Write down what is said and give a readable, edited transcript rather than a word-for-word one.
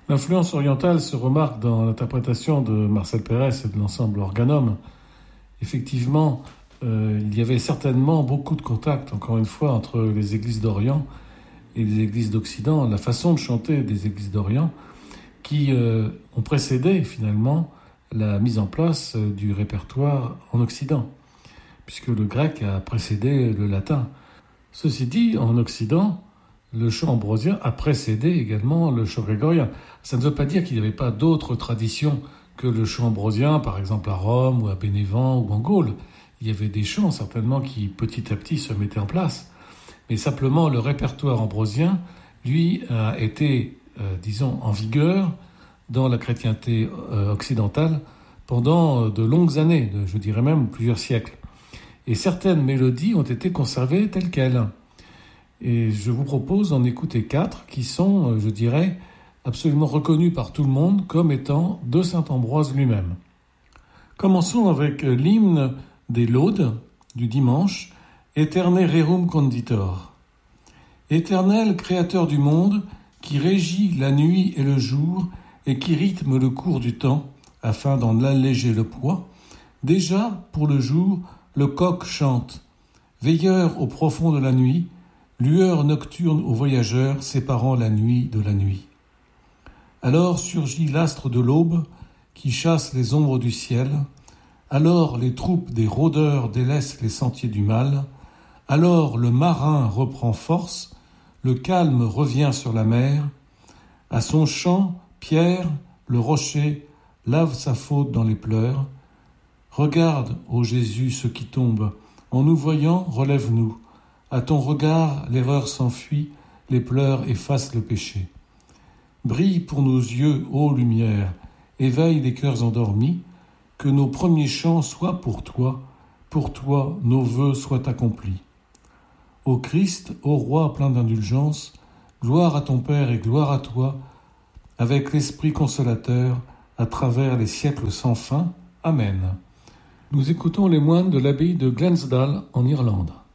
L'influence orientale se remarque dans l'interprétation de Marcel Pérez et de l'ensemble Organum. Effectivement, il y avait certainement beaucoup de contacts, encore une fois, entre les églises d'Orient et les églises d'Occident, la façon de chanter des églises d'Orient qui ont précédé finalement la mise en place du répertoire en Occident, puisque le grec a précédé le latin. Ceci dit, en Occident, le chant ambrosien a précédé également le chant grégorien. Ça ne veut pas dire qu'il n'y avait pas d'autres traditions que le chant ambrosien, par exemple à Rome ou à Bénévent ou en Gaule. Il y avait des chants certainement qui petit à petit se mettaient en place. Mais simplement le répertoire ambrosien, lui, a été, disons, en vigueur dans la chrétienté occidentale pendant de longues années, je dirais même plusieurs siècles. Et certaines mélodies ont été conservées telles quelles. Et je vous propose d'en écouter 4 qui sont, je dirais, absolument reconnus par tout le monde comme étant de saint Ambroise lui-même. Commençons avec l'hymne des laudes du dimanche, Aeterne rerum conditor. Éternel créateur du monde, qui régit la nuit et le jour et qui rythme le cours du temps afin d'en alléger le poids, déjà pour le jour, le coq chante. Veilleur au profond de la nuit, lueur nocturne aux voyageurs séparant la nuit de la nuit. Alors surgit l'astre de l'aube qui chasse les ombres du ciel. Alors les troupes des rôdeurs délaissent les sentiers du mal. Alors le marin reprend force, le calme revient sur la mer. À son chant, Pierre, le rocher, lave sa faute dans les pleurs. Regarde, ô Jésus, ce qui tombe. En nous voyant, relève-nous. À ton regard, l'erreur s'enfuit, les pleurs effacent le péché. Brille pour nos yeux, ô lumière, éveille les cœurs endormis, que nos premiers chants soient pour toi, nos vœux soient accomplis. Ô Christ, ô Roi plein d'indulgence, gloire à ton Père et gloire à toi, avec l'Esprit consolateur, à travers les siècles sans fin. Amen. Nous écoutons les moines de l'abbaye de Glensdale en Irlande.